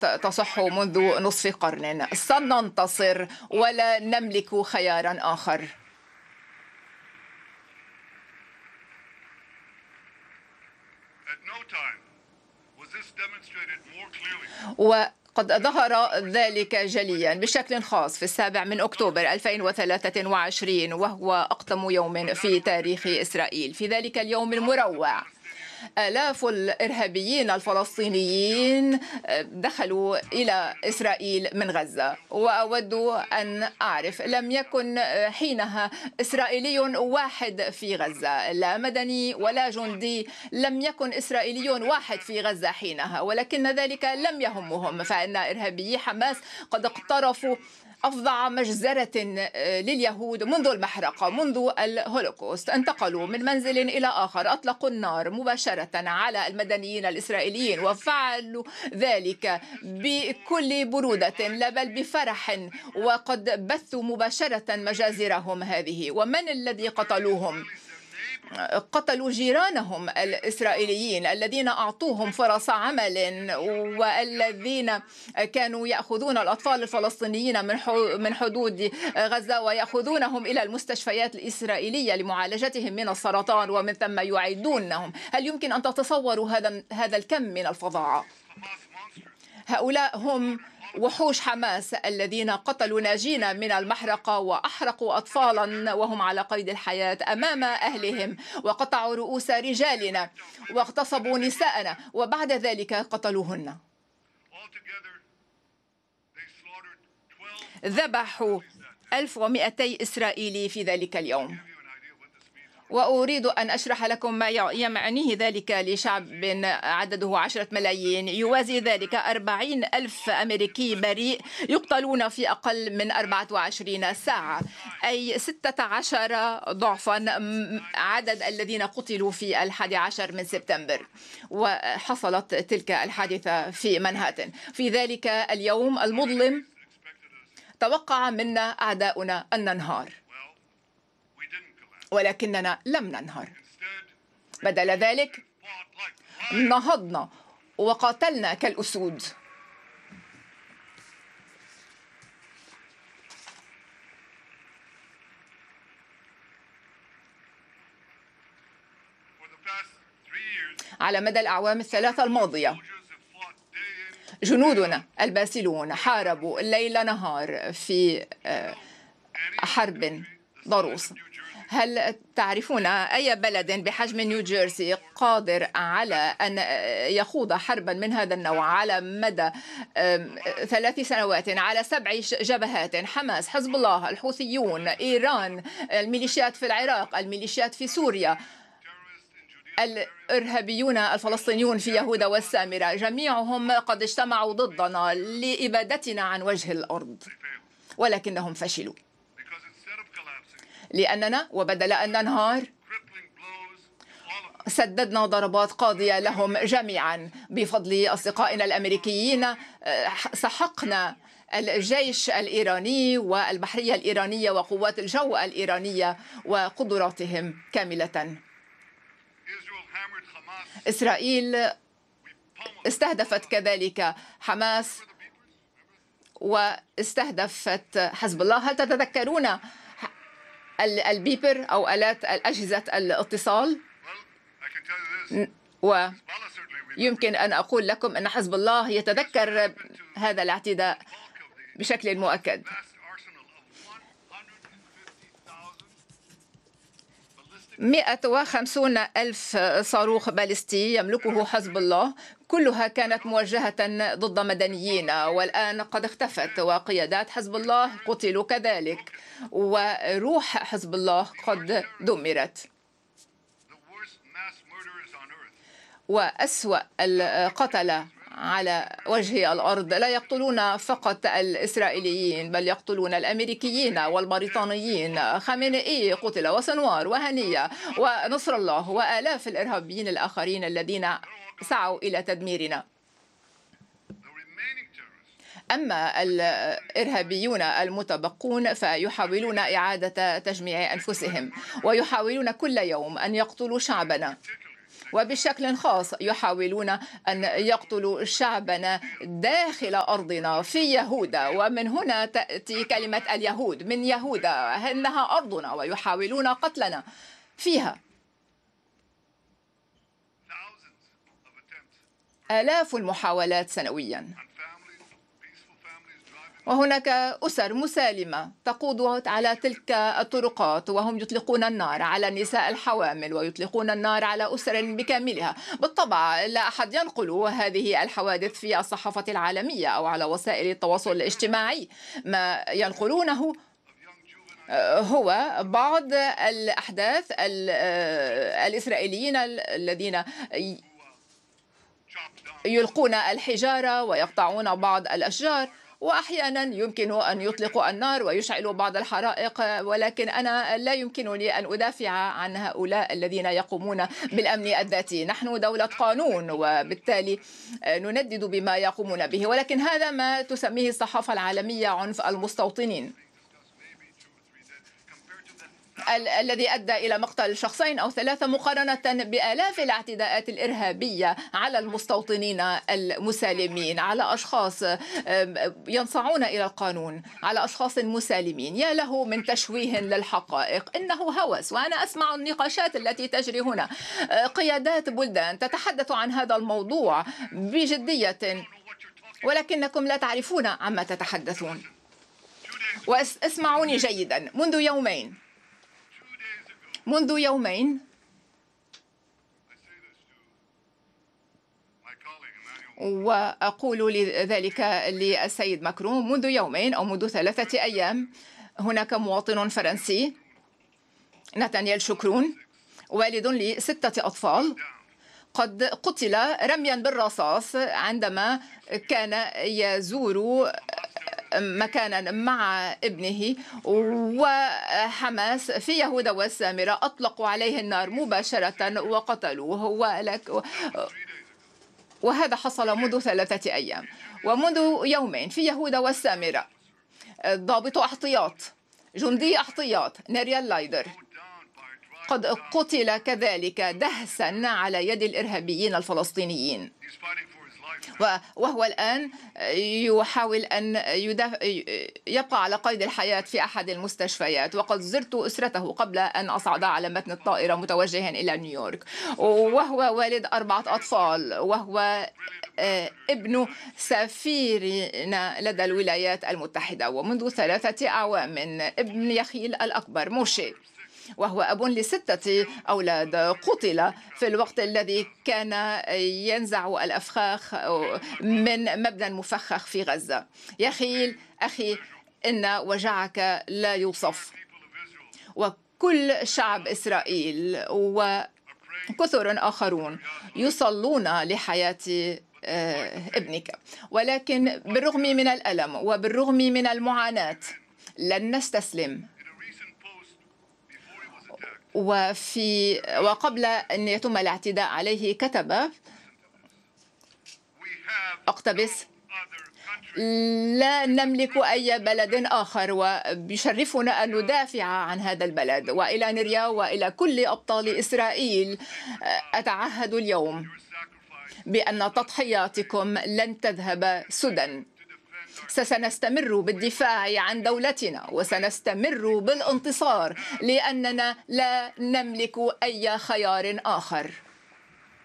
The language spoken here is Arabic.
تصح منذ نصف قرن. سننتصر ولا نملك خيارا آخر. وقد ظهر ذلك جليا بشكل خاص في 7 أكتوبر 2023، وهو أقدم يوم في تاريخ إسرائيل. في ذلك اليوم المروع آلاف الإرهابيين الفلسطينيين دخلوا إلى إسرائيل من غزة، وأود أن أعرف لم يكن حينها إسرائيلي واحد في غزة، لا مدني ولا جندي، لم يكن إسرائيلي واحد في غزة حينها، ولكن ذلك لم يهمهم، فإن إرهابيي حماس قد اقترفوا أفظع مجزرة لليهود منذ المحرقة، منذ الهولوكوست. انتقلوا من منزل إلى آخر، أطلقوا النار مباشرة على المدنيين الإسرائيليين، وفعلوا ذلك بكل برودة لا بل بفرح، وقد بثوا مباشرة مجازرهم هذه. ومن الذي قتلوهم؟ قتلوا جيرانهم الإسرائيليين الذين أعطوهم فرص عمل، والذين كانوا يأخذون الأطفال الفلسطينيين من حدود غزة ويأخذونهم إلى المستشفيات الإسرائيلية لمعالجتهم من السرطان، ومن ثم يعيدونهم. هل يمكن أن تتصوروا هذا الكم من الفظاعة؟ هؤلاء هم وحوش حماس الذين قتلوا ناجين من المحرقة وأحرقوا أطفالا وهم على قيد الحياة أمام أهلهم، وقطعوا رؤوس رجالنا واغتصبوا نساءنا، وبعد ذلك قتلوهن. ذبحوا 1200 إسرائيلي في ذلك اليوم. وأريد أن أشرح لكم ما يعنيه ذلك لشعب عدده 10 ملايين. يوازي ذلك 40,000 أمريكي بريء يقتلون في أقل من 24 ساعة، أي 16 ضعفا عدد الذين قتلوا في 11 من سبتمبر. وحصلت تلك الحادثة في منهاتن. في ذلك اليوم المظلم توقع منا أعداؤنا أن ننهار، ولكننا لم ننهر. بدل ذلك نهضنا وقاتلنا كالأسود. على مدى الأعوام الثلاثة الماضية جنودنا الباسلون حاربوا ليل نهار في حرب ضروس. هل تعرفون أي بلد بحجم نيوجيرسي قادر على أن يخوض حربا من هذا النوع على مدى 3 سنوات على 7 جبهات؟ حماس، حزب الله، الحوثيون، إيران، الميليشيات في العراق، الميليشيات في سوريا، الإرهابيون الفلسطينيون في يهوذا والسامرة، جميعهم قد اجتمعوا ضدنا لإبادتنا عن وجه الأرض، ولكنهم فشلوا. لأننا وبدل أن ننهار سددنا ضربات قاضية لهم جميعا. بفضل أصدقائنا الأمريكيين سحقنا الجيش الإيراني والبحرية الإيرانية وقوات الجو الإيرانية وقدراتهم كاملة. إسرائيل استهدفت كذلك حماس واستهدفت حزب الله. هل تتذكرون البيبر أو آلات أجهزة الاتصال؟ ويمكن أن أقول لكم أن حزب الله يتذكر هذا الاعتداء بشكل مؤكد. 150,000 صاروخ باليستي يملكه حزب الله، كلها كانت موجهة ضد مدنيين، والآن قد اختفت، وقيادات حزب الله قتلوا كذلك، وروح حزب الله قد دمرت. وأسوأ القتلة على وجه الأرض لا يقتلون فقط الإسرائيليين، بل يقتلون الأمريكيين والبريطانيين. خامنئي قتل، وسنوار، وهنية، ونصر الله، وآلاف الإرهابيين الآخرين الذين سعوا إلى تدميرنا. أما الإرهابيون المتبقون فيحاولون إعادة تجميع أنفسهم، ويحاولون كل يوم أن يقتلوا شعبنا، وبشكل خاص يحاولون أن يقتلوا شعبنا داخل أرضنا في يهوذا، ومن هنا تأتي كلمة اليهود من يهوذا، إنها أرضنا ويحاولون قتلنا فيها. آلاف المحاولات سنويا، وهناك أسر مسالمة تقود على تلك الطرقات وهم يطلقون النار على النساء الحوامل ويطلقون النار على أسر بكاملها. بالطبع لا أحد ينقل هذه الحوادث في الصحافة العالمية أو على وسائل التواصل الاجتماعي. ما ينقلونه هو بعض الأحداث الإسرائيليين الذين يلقون الحجارة ويقطعون بعض الأشجار، وأحيانا يمكن أن يطلقوا النار ويشعلوا بعض الحرائق، ولكن أنا لا يمكنني أن أدافع عن هؤلاء الذين يقومون بالأمن الذاتي. نحن دولة قانون وبالتالي نندد بما يقومون به، ولكن هذا ما تسميه الصحافة العالمية عنف المستوطنين، الذي أدى إلى مقتل شخصين أو ثلاثة مقارنة بآلاف الاعتداءات الإرهابية على المستوطنين المسالمين، على أشخاص ينصاعون إلى القانون، على أشخاص مسالمين. يا له من تشويه للحقائق، إنه هوس. وأنا أسمع النقاشات التي تجري هنا، قيادات بلدان تتحدث عن هذا الموضوع بجدية، ولكنكم لا تعرفون عما تتحدثون. واسمعوني جيدا، منذ يومين وأقول ذلك للسيد ماكرون، منذ يومين أو منذ 3 أيام هناك مواطن فرنسي ناتانييل شكرون والد ل6 أطفال قد قتل رميا بالرصاص عندما كان يزور مكانا مع ابنه، وحماس في يهوذا والسامرة أطلقوا عليه النار مباشرة وقتلوه. وهذا حصل منذ 3 أيام. ومنذ يومين في يهوذا والسامرة ضابط احتياط، جندي احتياط ناريال لايدر قد قتل كذلك دهسا على يد الإرهابيين الفلسطينيين، وهو الآن يحاول أن يبقى على قيد الحياة في أحد المستشفيات. وقد زرت أسرته قبل أن أصعد على متن الطائرة متوجها إلى نيويورك، وهو والد 4 أطفال، وهو ابن سفيرنا لدى الولايات المتحدة. ومنذ 3 أعوام ابن يخيل الأكبر موشي، وهو أب ل6 أولاد، قتل في الوقت الذي كان ينزع الأفخاخ من مبنى مفخخ في غزة. يخيل أخي، إن وجعك لا يوصف، وكل شعب إسرائيل وكثر آخرون يصلون لحياة ابنك. ولكن بالرغم من الألم وبالرغم من المعاناة لن نستسلم. وقبل أن يتم الاعتداء عليه كتب أقتبس: لا نملك أي بلد آخر، وبيشرفنا أن ندافع عن هذا البلد. وإلى نريا وإلى كل أبطال إسرائيل أتعهد اليوم بأن تضحياتكم لن تذهب سدى. سنستمر بالدفاع عن دولتنا وسنستمر بالانتصار، لأننا لا نملك أي خيار آخر.